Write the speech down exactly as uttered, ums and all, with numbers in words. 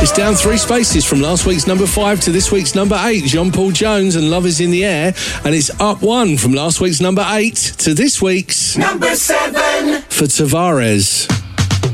It's down three spaces from last week's number five to this week's number eight. Jean-Paul Jones and Love Is In The Air. And it's up one from last week's number eight to this week's number seven for Tavares.